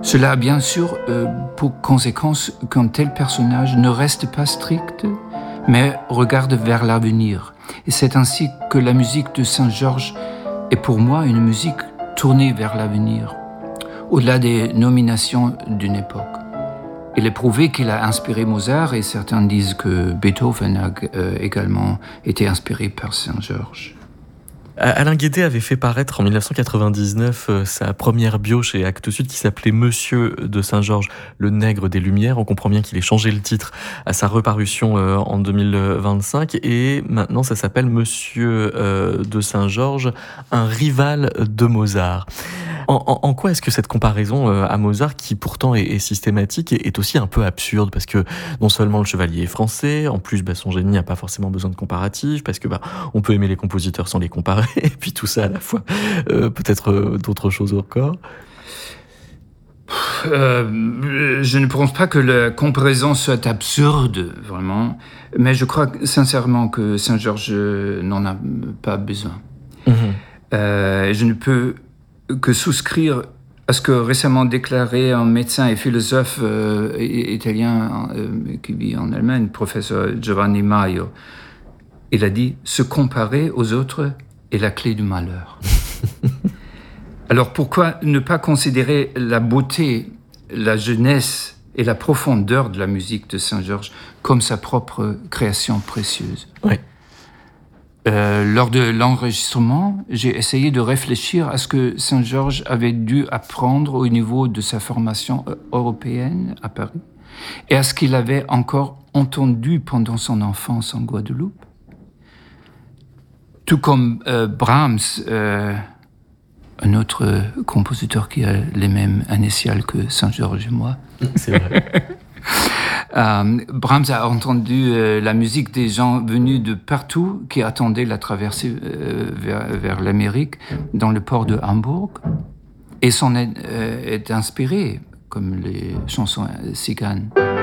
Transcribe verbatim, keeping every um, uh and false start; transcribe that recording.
Cela a bien sûr euh, pour conséquence qu'un tel personnage ne reste pas strict, mais regarde vers l'avenir. Et c'est ainsi que la musique de Saint-Georges est pour moi une musique tournée vers l'avenir, au-delà des nominations d'une époque. Il est prouvé qu'il a inspiré Mozart et certains disent que Beethoven a euh, également été inspiré par Saint-Georges. Alain Guédé avait fait paraître en dix-neuf cent quatre-vingt-dix-neuf euh, sa première bio chez Actes Sud qui s'appelait Monsieur de Saint-Georges, le nègre des Lumières. On comprend bien qu'il ait changé le titre à sa reparution euh, en deux mille vingt-cinq et maintenant ça s'appelle Monsieur euh, de Saint-Georges, un rival de Mozart. En, en, en quoi est-ce que cette comparaison euh, à Mozart, qui pourtant est, est systématique, est, est aussi un peu absurde, parce que non seulement le chevalier est français, en plus bah, son génie n'a pas forcément besoin de comparatif, parce que bah, on peut aimer les compositeurs sans les comparer, et puis tout ça à la fois, euh, peut-être euh, d'autres choses encore. Euh, je ne pense pas que la comparaison soit absurde, vraiment, mais je crois sincèrement que Saint-Georges n'en a pas besoin. Mmh. Euh, je ne peux que souscrire à ce que récemment déclaré un médecin et philosophe euh, italien euh, qui vit en Allemagne, professeur Giovanni Maio. Il a dit « Se comparer aux autres est la clé du malheur ». Alors pourquoi ne pas considérer la beauté, la jeunesse et la profondeur de la musique de Saint-Georges comme sa propre création précieuse ? Oui. Euh, lors de l'enregistrement, j'ai essayé de réfléchir à ce que Saint-Georges avait dû apprendre au niveau de sa formation européenne à Paris et à ce qu'il avait encore entendu pendant son enfance en Guadeloupe. Tout comme euh, Brahms, euh, un autre compositeur qui a les mêmes initiales que Saint-Georges et moi. C'est vrai. Euh, Brahms a entendu euh, la musique des gens venus de partout qui attendaient la traversée euh, vers, vers l'Amérique dans le port de Hambourg et s'en est, euh, est inspiré, comme les chansons ciganes.